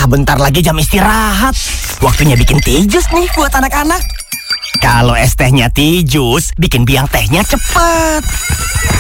Sebentar lagi jam istirahat. Waktunya bikin teh jus nih buat anak-anak. Kalau es tehnya teh jus, bikin biang tehnya cepet.